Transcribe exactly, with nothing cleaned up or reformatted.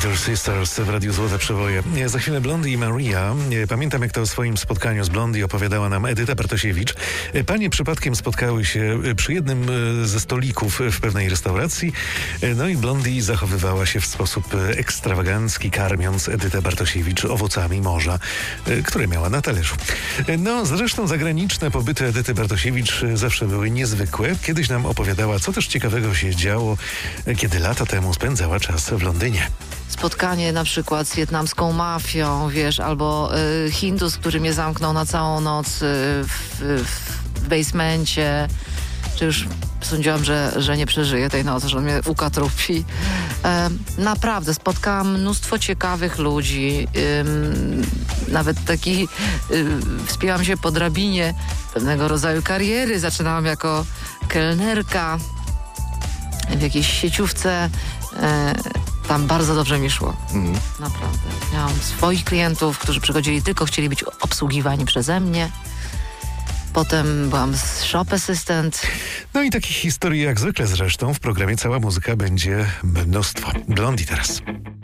Little Sisters w Radiu Złote Przeboje. Za chwilę Blondie i Maria. Pamiętam, jak to o swoim spotkaniu z Blondie opowiadała nam Edyta Bartosiewicz. Panie przypadkiem spotkały się przy jednym ze stolików w pewnej restauracji. No i Blondie zachowywała się w sposób ekstrawagancki, karmiąc Edytę Bartosiewicz owocami morza, które miała na talerzu. No, zresztą zagraniczne pobyty Edyty Bartosiewicz zawsze były niezwykłe. Kiedyś nam opowiadała, co też ciekawego się działo, kiedy lata temu spędzała czas w Londynie. Spotkanie na przykład z wietnamską mafią, wiesz, albo y, Hindus, który mnie zamknął na całą noc y, w, w basemencie, czy już sądziłam, że, że nie przeżyję tej nocy, że on mnie ukatrupi. E, naprawdę, spotkałam mnóstwo ciekawych ludzi, ym, nawet taki, y, wspięłam się po drabinie pewnego rodzaju kariery, zaczynałam jako kelnerka w jakiejś sieciówce. E, Tam bardzo dobrze mi szło. Mm. Naprawdę. Miałam swoich klientów, którzy przychodzili tylko, chcieli być obsługiwani przeze mnie. Potem byłam shop assistant. No i takich historii jak zwykle zresztą w programie Cała Muzyka będzie mnóstwo. Blondie teraz.